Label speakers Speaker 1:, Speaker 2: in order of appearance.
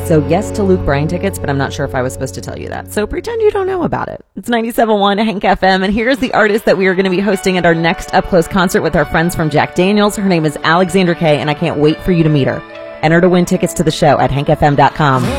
Speaker 1: So yes to Luke Bryan tickets, but I'm not sure if I was supposed to tell you that. So pretend you don't know about it. It's 97.1 Hank FM, and here's the artist that we are going to be hosting at our next up-close concert with our friends from Jack Daniels. Her name is Alexandra Kay, and I can't wait for you to meet her. Enter to win tickets to the show at hankfm.com.